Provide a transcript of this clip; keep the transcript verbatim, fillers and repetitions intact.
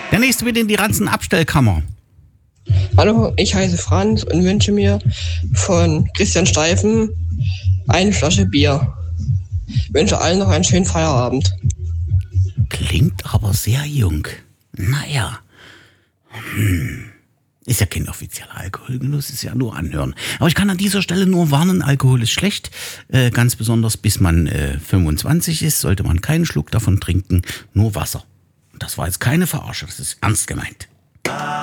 Der nächste wird in die Ranzen-Abstellkammer. Hallo, ich heiße Franz und wünsche mir von Christian Steifen eine Flasche Bier. Wünsche allen noch einen schönen Feierabend. Klingt aber sehr jung. Naja. Hm. Ist ja kein offizieller Alkoholgenuss, ist ja nur anhören. Aber ich kann an dieser Stelle nur warnen, Alkohol ist schlecht. Äh, ganz besonders bis man äh, fünfundzwanzig ist, sollte man keinen Schluck davon trinken, nur Wasser. Und das war jetzt keine Verarsche, das ist ernst gemeint.